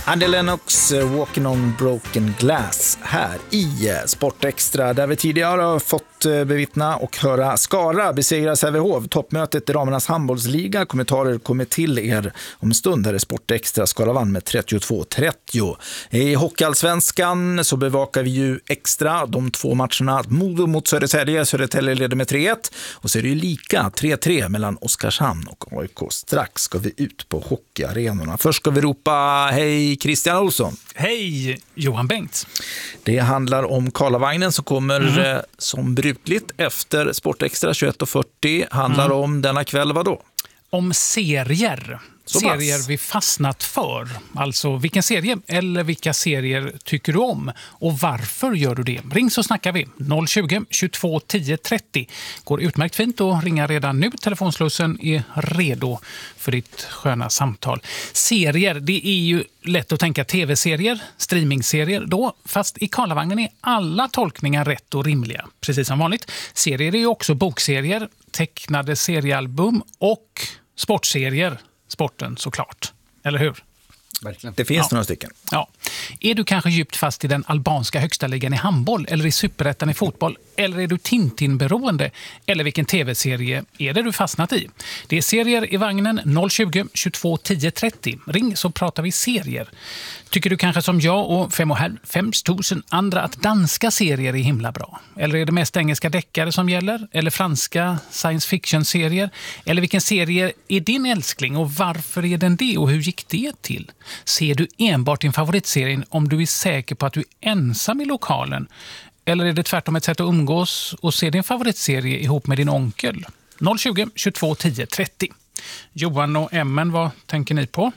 Andy Lennox, Walking on Broken Glass här i Sportextra, där vi tidigare har fått bevittna och höra Skara besegra Sävehof. Toppmötet i damernas handbollsliga. Kommentarer kommer till er om en stund. Här är Sportextra. Skara vann med 32-30. I Hockeyallsvenskan så bevakar vi ju extra de två matcherna. Modo mot Södertälje. Södertälje leder med 3-1. Och så är det ju lika 3-3 mellan Oskarshamn och AIK. Strax ska vi ut på hockeyarenorna. Först ska vi ropa hej Christian Olsson. Hej Johan Bengt. Det handlar om Karlavagnen som kommer som brukligt efter Sportextra 21:40. Handlar om denna kväll vad då? Om serier. Serier vi fastnat för. Alltså vilken serie eller vilka serier tycker du om? Och varför gör du det? Ring så snackar vi. 020 22 10 30. Går utmärkt fint att ringa redan nu. Telefonslussen är redo för ditt sköna samtal. Serier, det är ju lätt att tänka tv-serier, streamingserier då. Fast i Karlavagnen är alla tolkningar rätt och rimliga. Precis som vanligt. Serier är ju också bokserier, tecknade seriealbum och sportserier. Sporten såklart, eller hur? Verkligen. Det finns några stycken. Ja. Är du kanske djupt fast i den albanska högsta ligan i handboll eller i superettan i fotboll? Eller är du Tintin-beroende? Eller vilken tv-serie är det du fastnat i? Det är serier i vagnen 020 22 10 30. Ring så pratar vi serier. Tycker du kanske som jag och 5 000 andra att danska serier är himla bra? Eller är det mest engelska deckare som gäller? Eller franska science fiction-serier? Eller vilken serie är din älskling och varför är den det och hur gick det till? Ser du enbart din favoritserie om du är säker på att du är ensam i lokalen? Eller är det tvärtom ett sätt att umgås och se din favoritserie ihop med din onkel? 020 22 10 30. Johan och Emmen, vad tänker ni på?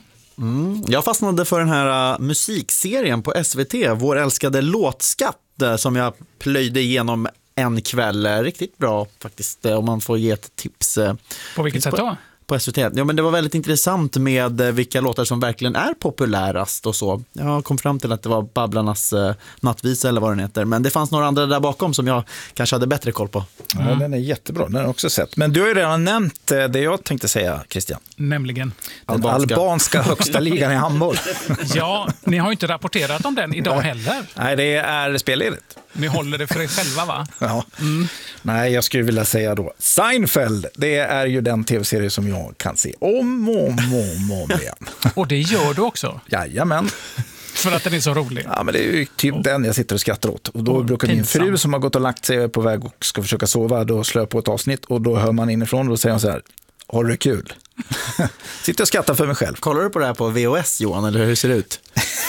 Jag fastnade för den här musikserien på SVT, Vår älskade låtskatt, som jag plöjde igenom en kväll. Riktigt bra faktiskt, om man får ge ett tips. På vilket sätt då? På SVT. Ja, men det var väldigt intressant med vilka låtar som verkligen är populärast och så. Jag kom fram till att det var Babblarnas nattvisa eller vad den heter. Men det fanns några andra där bakom som jag kanske hade bättre koll på. Ja, den är jättebra, den har jag också sett. Men du har ju redan nämnt det jag tänkte säga, Christian. Nämligen? Den albanska högsta ligan i handboll. Ja, ni har ju inte rapporterat om den idag heller. Nej, det är spelledigt. Ni håller det för er själva, va? Ja. Nej, jag skulle vilja säga då Seinfeld, det är ju den tv-serie som jag kan se om igen. Och det gör du också? Jajamän. För att den är så rolig? Ja, men det är ju typ den jag sitter och skrattar åt. Och då brukar min fru som har gått och lagt sig på väg och ska försöka sova, då slår jag på ett avsnitt och då hör man inifrån och då säger hon så här: har du det kul? Sitter och skrattar för mig själv. Kollar du på det här på VHS, Johan, eller hur ser det ut?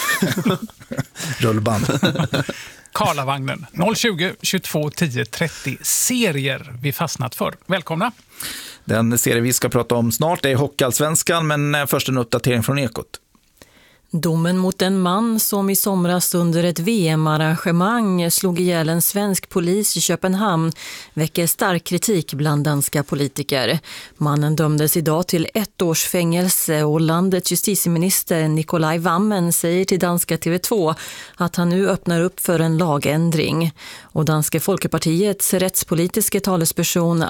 Rullband. Karlavagnen 020 22 10 30. Serier vi fastnat för. Välkomna. Den serie vi ska prata om snart är Hockeyallsvenskan, men först en uppdatering från Ekot. Domen mot en man som i somras under ett VM-arrangemang slog ihjäl en svensk polis i Köpenhamn väcker stark kritik bland danska politiker. Mannen dömdes idag till 1 års fängelse och landets justitieminister Nikolaj Wammen säger till danska TV2 att han nu öppnar upp för en lagändring. Och danska Folkepartiets rättspolitiske talesperson